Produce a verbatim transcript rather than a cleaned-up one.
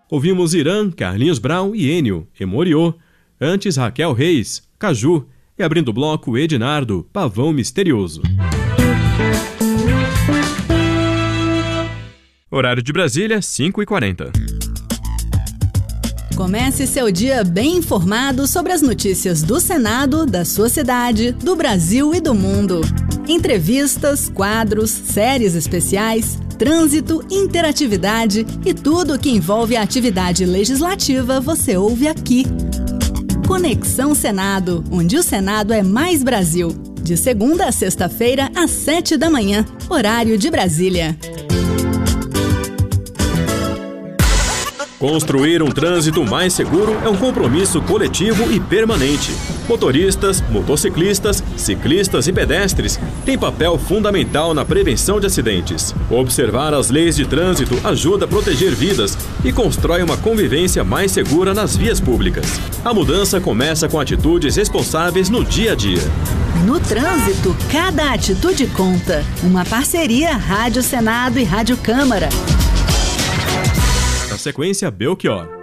Ouvimos Irã, Carlinhos Brown e Enio, Emoriô. Antes, Raquel Reis, Caju. E abrindo o bloco, Ednardo, Pavão Misterioso. Horário de Brasília, cinco e quarenta. Comece seu dia bem informado sobre as notícias do Senado, da sua cidade, do Brasil e do mundo. Entrevistas, quadros, séries especiais, trânsito, interatividade e tudo o que envolve a atividade legislativa você ouve aqui. Conexão Senado, onde o Senado é mais Brasil. De segunda a sexta-feira, às sete da manhã, horário de Brasília. Construir um trânsito mais seguro é um compromisso coletivo e permanente. Motoristas, motociclistas, ciclistas e pedestres têm papel fundamental na prevenção de acidentes. Observar as leis de trânsito ajuda a proteger vidas e constrói uma convivência mais segura nas vias públicas. A mudança começa com atitudes responsáveis no dia a dia. No trânsito, cada atitude conta. Uma parceria Rádio Senado e Rádio Câmara. Na sequência, Belchior.